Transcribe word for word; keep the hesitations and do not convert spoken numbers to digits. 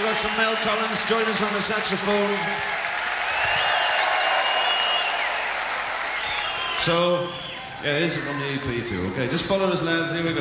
We've got some Mel Collins, join us on the saxophone. So, yeah, here's it from the E P too, okay? Just follow us, lads, here we go.